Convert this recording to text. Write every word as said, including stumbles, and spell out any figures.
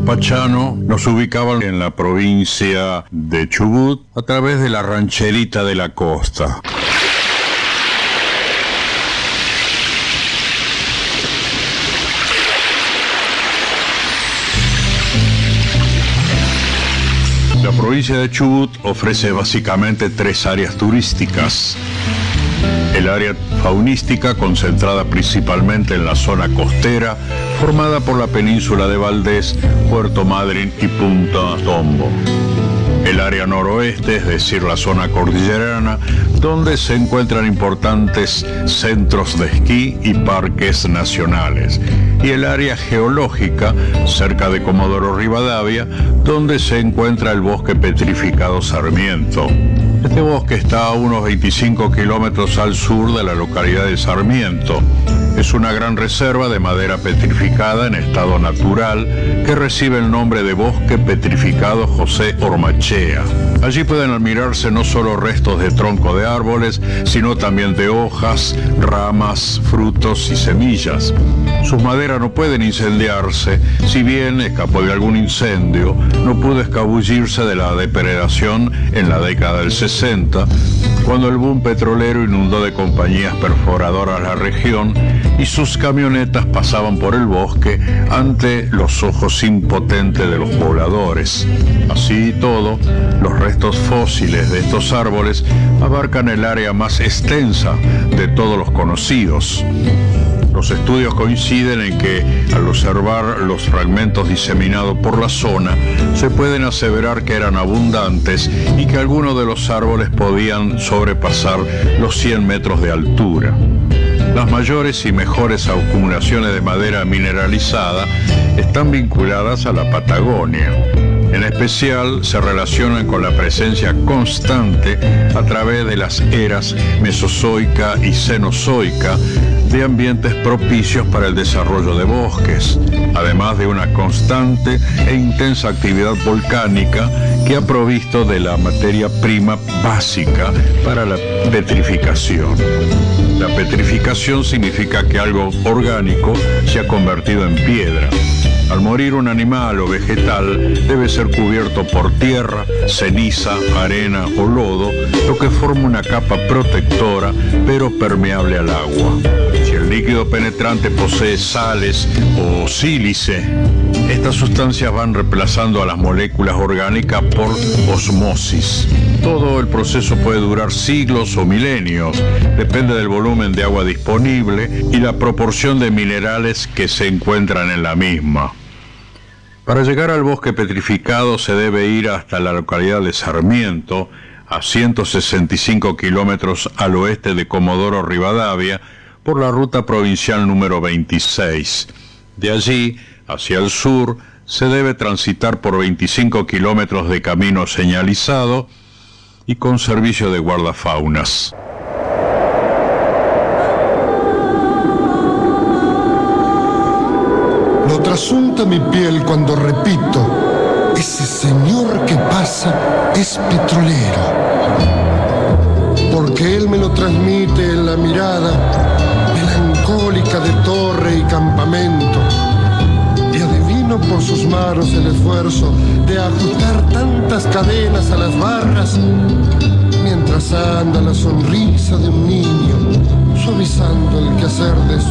Pachano nos ubicaban en la provincia de Chubut a través de la rancherita de la costa. La provincia de Chubut ofrece básicamente tres áreas turísticas. El área faunística, concentrada principalmente en la zona costera, formada por la península de Valdés, Puerto Madryn y Punta Tombo. El área noroeste, es decir, la zona cordillerana, donde se encuentran importantes centros de esquí y parques nacionales. Y el área geológica, cerca de Comodoro Rivadavia, donde se encuentra el bosque petrificado Sarmiento. Este bosque está a unos veinticinco kilómetros al sur de la localidad de Sarmiento. Es una gran reserva de madera petrificada en estado natural que recibe el nombre de Bosque Petrificado José Ormachea. Allí pueden admirarse no solo restos de tronco de árboles, sino también de hojas, ramas, frutos y semillas. Sus maderas no pueden incendiarse, si bien escapó de algún incendio, no pudo escabullirse de la depredación en la década del sesenta, cuando el boom petrolero inundó de compañías perforadoras la región y sus camionetas pasaban por el bosque ante los ojos impotentes de los pobladores. Así y todo, los restos fósiles de estos árboles abarcan el área más extensa de todos los conocidos. Los estudios coinciden en que, al observar los fragmentos diseminados por la zona, se pueden aseverar que eran abundantes y que algunos de los árboles podían sobrepasar los cien metros de altura. Las mayores y mejores acumulaciones de madera mineralizada están vinculadas a la Patagonia. En especial, se relacionan con la presencia constante a través de las eras mesozoica y cenozoica de ambientes propicios para el desarrollo de bosques, además de una constante e intensa actividad volcánica que ha provisto de la materia prima básica para la petrificación. La petrificación significa que algo orgánico se ha convertido en piedra. Al morir un animal o vegetal, debe ser cubierto por tierra, ceniza, arena o lodo, lo que forma una capa protectora, pero permeable al agua. Si el líquido penetrante posee sales o sílice, estas sustancias van reemplazando a las moléculas orgánicas por osmosis. Todo el proceso puede durar siglos o milenios, depende del volumen de agua disponible y la proporción de minerales que se encuentran en la misma. Para llegar al bosque petrificado se debe ir hasta la localidad de Sarmiento, a ciento sesenta y cinco kilómetros al oeste de Comodoro Rivadavia, por la ruta provincial número veintiséis. De allí, hacia el sur, se debe transitar por veinticinco kilómetros de camino señalizado y con servicio de guardafaunas. Lo trasunta mi piel cuando repito, ese señor que pasa es petrolero. Porque él me lo transmite en la mirada melancólica de torre y campamento. Y adivino por sus manos el esfuerzo de ajustar tantas cadenas a las barras, mientras anda la sonrisa de un niño, suavizando el quehacer de